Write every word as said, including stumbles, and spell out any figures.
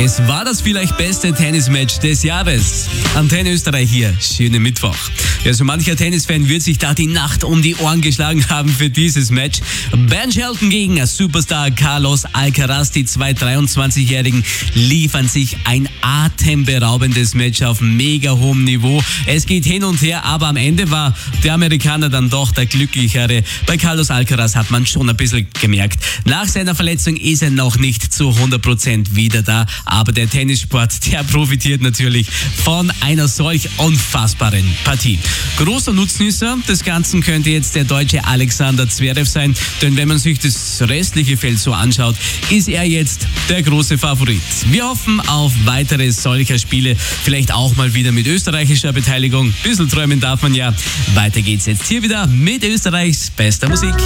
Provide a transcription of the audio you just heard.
Es war das vielleicht beste Tennismatch des Jahres. Antenne Österreich hier, schönen Mittwoch. Ja, so mancher Tennisfan wird sich da die Nacht um die Ohren geschlagen haben für dieses Match. Ben Shelton gegen Superstar Carlos Alcaraz. Die zwei dreiundzwanzigjährigen liefern sich ein atemberaubendes Match auf mega hohem Niveau. Es geht hin und her, aber am Ende war der Amerikaner dann doch der Glücklichere. Bei Carlos Alcaraz hat man schon ein bisschen gemerkt, nach seiner Verletzung ist er noch nicht zu hundert Prozent wieder da. Aber der Tennissport, der profitiert natürlich von einer solch unfassbaren Partie. Großer Nutznießer des Ganzen könnte jetzt der Deutsche Alexander Zverev sein, denn wenn man sich das restliche Feld so anschaut, ist er jetzt der große Favorit. Wir hoffen auf weitere solcher Spiele, vielleicht auch mal wieder mit österreichischer Beteiligung. Ein bisschen träumen darf man ja. Weiter geht's jetzt hier wieder mit Österreichs bester Musik.